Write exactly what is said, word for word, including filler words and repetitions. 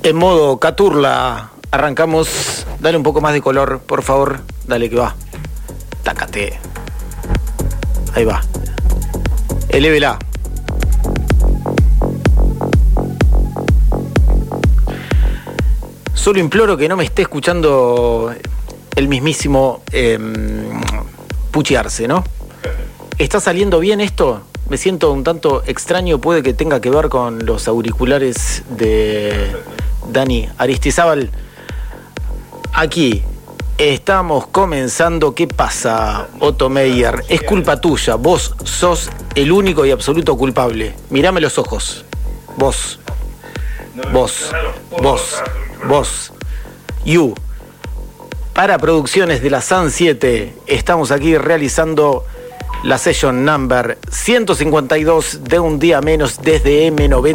En modo Caturla, arrancamos. Dale un poco más de color, por favor. Dale que va. Tácate. Ahí va. Elévela. Solo imploro que no me esté escuchando el mismísimo eh, Pucci Arce, ¿no? ¿Está saliendo bien esto? Me siento un tanto extraño, puede que tenga que ver con los auriculares de Dani Aristizábal. Aquí estamos comenzando. ¿Qué pasa, Otto Meyer? Es culpa tuya, vos sos el único y absoluto culpable. Mirame los ojos. Vos. Vos. Vos. Vos. You. Para Producciones de la Sun siete, estamos aquí realizando la session number ciento cincuenta y dos de Un Día Menos desde eme noventa.